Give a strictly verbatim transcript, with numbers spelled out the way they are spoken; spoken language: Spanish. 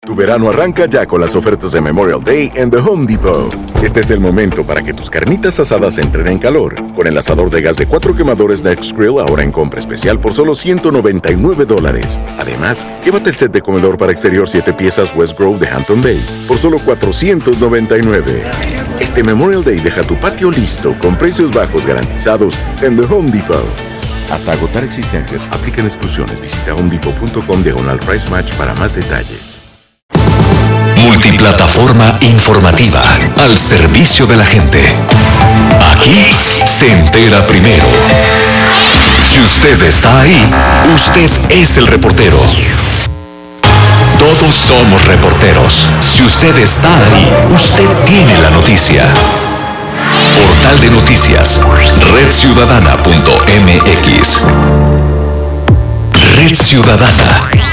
Tu verano arranca ya con las ofertas de Memorial Day en The Home Depot. Este es el momento para que tus carnitas asadas entren en calor. Con el asador de gas de cuatro quemadores Next Grill ahora en compra especial por solo ciento noventa y nueve dólares. Además, llévate el set de comedor para exterior siete piezas West Grove de Hampton Bay por solo cuatrocientos noventa y nueve. Este Memorial Day deja tu patio listo con precios bajos garantizados en The Home Depot. Hasta agotar existencias, aplican exclusiones. Visita homedepot.com diagonal price match para más detalles. Multiplataforma informativa al servicio de la gente. Aquí se entera primero. Si usted está ahí, usted es el reportero. Todos somos reporteros. Si usted está ahí, usted tiene la noticia. Portal de noticias, red ciudadana punto m x. Red Ciudadana.